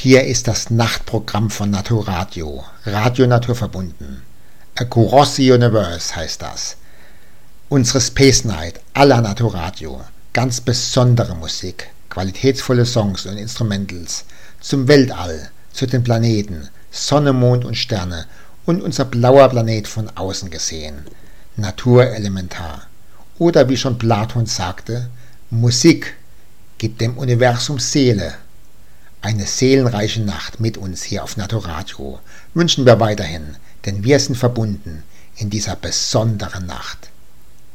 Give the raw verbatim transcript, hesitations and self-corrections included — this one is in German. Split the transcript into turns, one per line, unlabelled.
Hier ist das Nachtprogramm von Naturradio, Radio Naturverbunden. Across the Universe heißt das. Unsere Space Night à la Naturradio. Ganz besondere Musik, qualitätsvolle Songs und Instrumentals zum Weltall, zu den Planeten, Sonne, Mond und Sterne und unser blauer Planet von außen gesehen. Naturelementar. Oder wie schon Platon sagte, Musik gibt dem Universum Seele. Eine seelenreiche Nacht mit uns hier auf Naturradio wünschen wir weiterhin, denn wir sind verbunden in dieser besonderen Nacht.